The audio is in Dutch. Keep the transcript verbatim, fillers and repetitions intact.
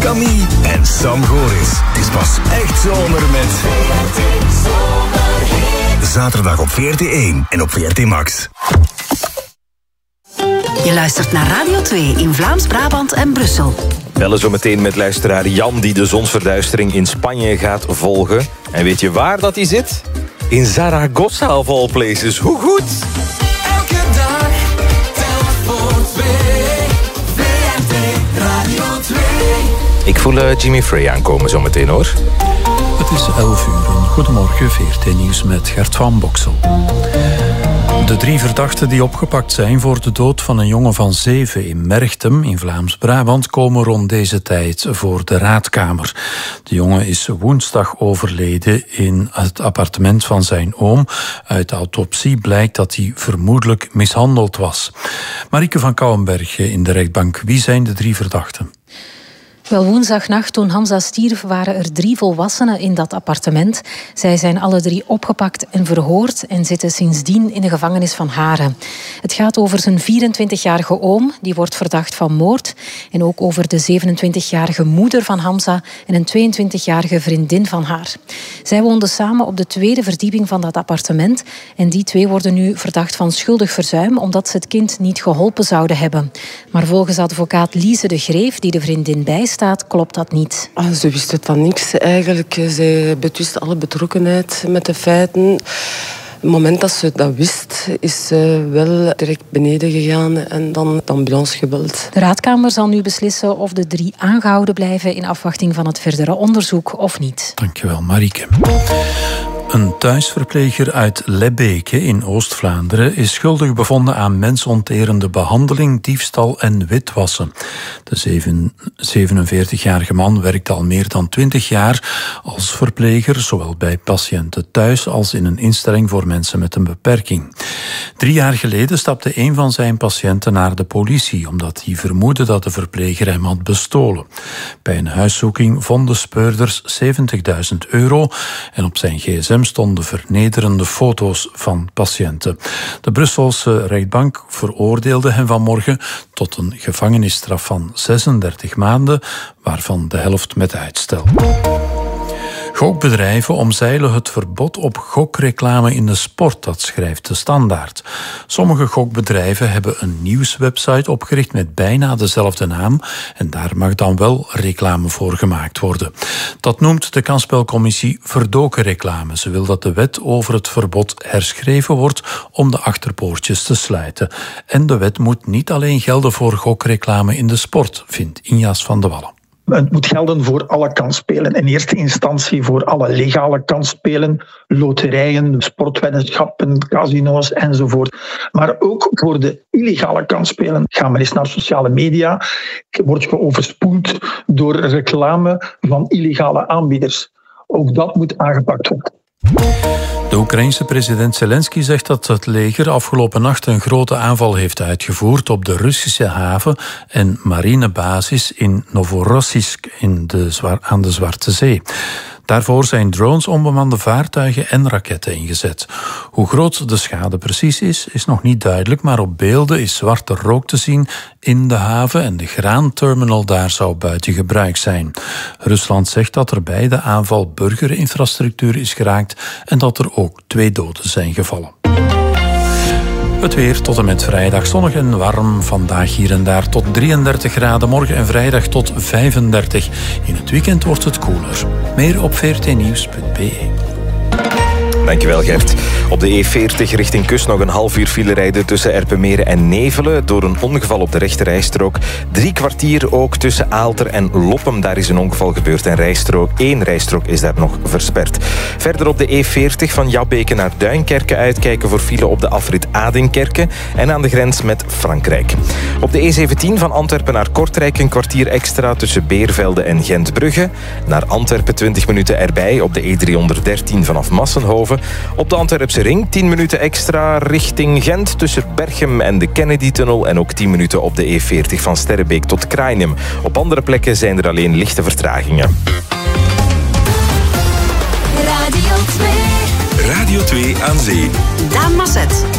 Camille en Sam Goris. Het is pas echt zomer met V R T Zomerhit. Zaterdag op V R T één en op V R T Max. Je luistert naar Radio twee in Vlaams-Brabant en Brussel. Bellen zo meteen met luisteraar Jan die de zonsverduistering in Spanje gaat volgen. En weet je waar dat hij zit? In Zaragoza of all places. Hoe goed? Elke dag telt voor twee. V R T Radio twee. Ik voel uh, Jimmy Frey aankomen zo meteen hoor. Het is elf uur. Goedemorgen, V R T Nieuws met Gert van Boksel. De drie verdachten die opgepakt zijn voor de dood van een jongen van zeven in Merchtem in Vlaams-Brabant komen rond deze tijd voor de raadkamer. De jongen is woensdag overleden in het appartement van zijn oom. Uit de autopsie blijkt dat hij vermoedelijk mishandeld was. Marieke van Kouwenberg in de rechtbank. Wie zijn de drie verdachten? Wel, woensdagnacht toen Hamza stierf waren er drie volwassenen in dat appartement. Zij zijn alle drie opgepakt en verhoord en zitten sindsdien in de gevangenis van Haren. Het gaat over zijn vierentwintigjarige oom, die wordt verdacht van moord. En ook over de zevenentwintigjarige moeder van Hamza en een tweeëntwintigjarige vriendin van haar. Zij woonden samen op de tweede verdieping van dat appartement. En die twee worden nu verdacht van schuldig verzuim, omdat ze het kind niet geholpen zouden hebben. Maar volgens advocaat Lise de Greef, die de vriendin bijstaat, klopt dat niet. Ah, ze wisten van niks eigenlijk. Zij betwist alle betrokkenheid met de feiten. Het moment dat ze dat wist, is ze wel direct beneden gegaan en dan de ambulance gebeld. De raadkamer zal nu beslissen of de drie aangehouden blijven in afwachting van het verdere onderzoek of niet. Dankjewel, Marieke. Een thuisverpleger uit Lebbeke in Oost-Vlaanderen is schuldig bevonden aan mensonterende behandeling, diefstal en witwassen. De zevenenveertigjarige man werkt al meer dan twintig jaar als verpleger, zowel bij patiënten thuis als in een instelling voor mensen met een beperking. Drie jaar geleden stapte een van zijn patiënten naar de politie, omdat hij vermoedde dat de verpleger hem had bestolen. Bij een huiszoeking vonden speurders zeventigduizend euro en op zijn gsm stonden vernederende foto's van patiënten. De Brusselse rechtbank veroordeelde hem vanmorgen tot een gevangenisstraf van zesendertig maanden, waarvan de helft met uitstel. Gokbedrijven omzeilen het verbod op gokreclame in de sport, dat schrijft de Standaard. Sommige gokbedrijven hebben een nieuwswebsite opgericht met bijna dezelfde naam en daar mag dan wel reclame voor gemaakt worden. Dat noemt de kansspelcommissie verdoken reclame. Ze wil dat de wet over het verbod herschreven wordt om de achterpoortjes te sluiten. En de wet moet niet alleen gelden voor gokreclame in de sport, vindt Injas van de Wallen. Het moet gelden voor alle kansspelen. In eerste instantie voor alle legale kansspelen, loterijen, sportweddenschappen, casino's enzovoort. Maar ook voor de illegale kansspelen. Ga maar eens naar sociale media. Word je overspoeld door reclame van illegale aanbieders. Ook dat moet aangepakt worden. De Oekraïense president Zelensky zegt dat het leger afgelopen nacht een grote aanval heeft uitgevoerd op de Russische haven en marinebasis in Novorossiysk in de Zwa- aan de Zwarte Zee. Daarvoor zijn drones, onbemande vaartuigen en raketten ingezet. Hoe groot de schade precies is, is nog niet duidelijk, maar op beelden is zwarte rook te zien in de haven en de graanterminal daar zou buiten gebruik zijn. Rusland zegt dat er bij de aanval burgerinfrastructuur is geraakt en dat er ook twee doden zijn gevallen. Het weer tot en met vrijdag zonnig en warm. Vandaag hier en daar tot drieëndertig graden. Morgen en vrijdag tot vijfendertig. In het weekend wordt het koeler. Meer op v r t nieuws punt b e. Dankjewel Gert. Op de E veertig richting Kust nog een half uur file rijden tussen Erpenmeren en Nevelen door een ongeval op de rechterrijstrook. Drie kwartier ook tussen Aalter en Loppem. Daar is een ongeval gebeurd en rijstrook, één rijstrook is daar nog versperd. Verder op de E veertig van Jabbeke naar Duinkerke uitkijken voor file op de afrit Adinkerke en aan de grens met Frankrijk. Op de E zeventien van Antwerpen naar Kortrijk een kwartier extra tussen Beervelde en Gentbrugge. Naar Antwerpen twintig minuten erbij op de E driehonderddertien vanaf Massenhoven. Op de Antwerpse ring tien minuten extra richting Gent tussen Berchem en de Kennedy-tunnel en ook tien minuten op de E veertig van Sterrebeek tot Krainem. Op andere plekken zijn er alleen lichte vertragingen. Radio twee. Radio twee aan zee. Daan Mazet.